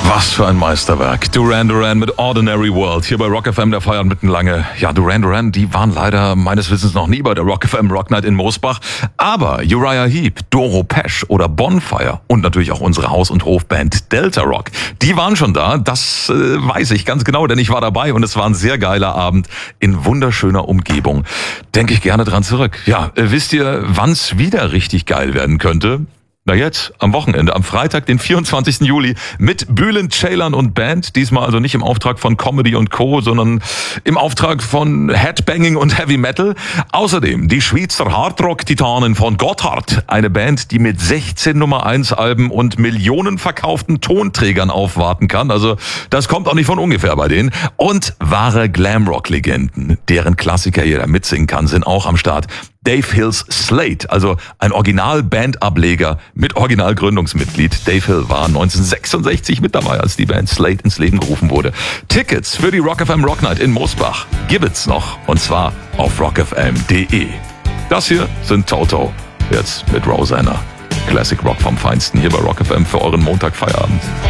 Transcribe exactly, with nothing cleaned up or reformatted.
Was für ein Meisterwerk. Duran Duran mit Ordinary World. Hier bei Rock F M, der feiert mitten lange. Ja, Duran Duran, die waren leider meines Wissens noch nie bei der Rock F M Rock Night in Mosbach. Aber Uriah Heep, Doro Pesch oder Bonfire und natürlich auch unsere Haus- und Hofband Delta Rock, die waren schon da. Das äh, weiß ich ganz genau, denn ich war dabei und es war ein sehr geiler Abend in wunderschöner Umgebung. Denke ich gerne dran zurück. Ja, äh, wisst ihr, wann's wieder richtig geil werden könnte? Na jetzt, am Wochenende, am Freitag, den vierundzwanzigsten Juli, mit Bülent Ceylan und Band. Diesmal also nicht im Auftrag von Comedy und Co., sondern im Auftrag von Headbanging und Heavy Metal. Außerdem die Schweizer Hardrock-Titanen von Gotthard. Eine Band, die mit sechzehn Nummer eins Alben und Millionen verkauften Tonträgern aufwarten kann. Also das kommt auch nicht von ungefähr bei denen. Und wahre Glamrock-Legenden, deren Klassiker jeder mitsingen kann, sind auch am Start. Dave Hills Slate, also ein Original-Band-Ableger mit Originalgründungsmitglied. Dave Hill war neunzehnhundertsechsundsechzig mit dabei, als die Band Slate ins Leben gerufen wurde. Tickets für die Rock F M Rock Night in Mosbach gibt's noch, und zwar auf rock f m punkt d e. Das hier sind Toto, jetzt mit Rosanna. Classic Rock vom Feinsten hier bei Rock F M für euren Montagfeierabend.